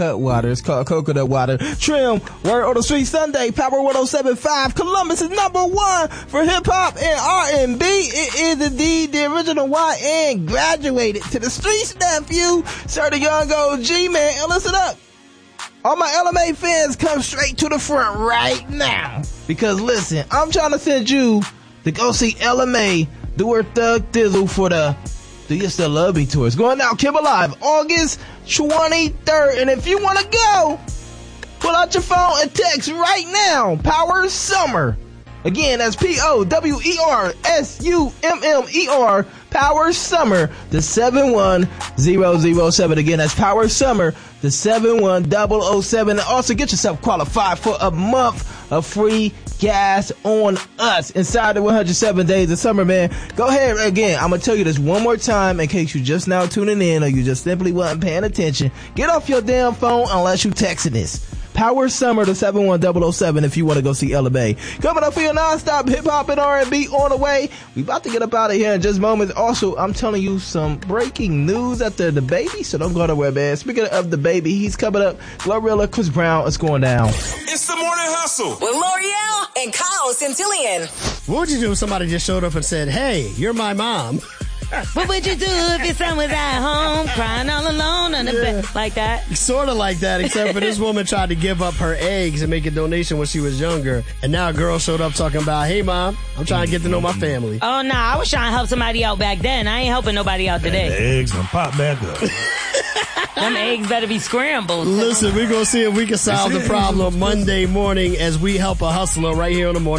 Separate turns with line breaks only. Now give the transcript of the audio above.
water. It's called coconut water. Trim, Word on the Street Sunday, Power 107.5. Columbus is #1 for hip-hop and R&B. It is indeed the original YN graduated to the streets, nephew. Sir, the young OG, man. And listen up. All my LMA fans, come straight to the front right now. Because listen, I'm trying to send you to go see LMA do her Thug Thizzle for the Do You Still Love Me tour. It's going down Kim Alive, August 23rd. And if you want to go, pull out your phone and text right now. Power Summer. Again, that's POWERSUMMER. Power Summer, the 71007. Again, that's Power Summer, the 71007. And also get yourself qualified for a month of free gas on us inside the 107 days of summer, man. Go ahead. Again, I'm going to tell you this one more time in case you just now tuning in or you just simply wasn't paying attention. Get off your damn phone unless you texting this. Power Summer to 71007 if you want to go see LMA. Coming up for your non-stop hip-hop and R&B on the way. We about to get up out of here in just moments. Also, I'm telling you some breaking news after the baby, so don't go nowhere, man. Speaking of the baby, he's coming up. Glorilla, Chris Brown, it's going down.
It's the Morning Hustle
with L'Oreal and Kyle Centillion.
What would you do if somebody just showed up and said, hey, you're my mom?
What would you do if your son was at home crying all alone on the bed like that?
Sort of like that, except for this woman tried to give up her eggs and make a donation when she was younger. And now a girl showed up talking about, hey, Mom, I'm trying to get to know my family.
Oh, no, I was trying to help somebody out back then. I ain't helping nobody out today.
The eggs gonna pop back up.
Them eggs better be scrambled.
Listen, we're going to see if we can solve the problem Monday morning as we help a hustler right here on the Morning